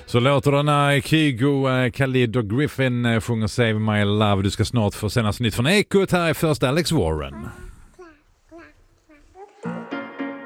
Så låter det när Kygo, Khalid och Griffin sjunger Save My Love. Du ska snart få senaste nytt från Ekot. Här är först Alex Warren.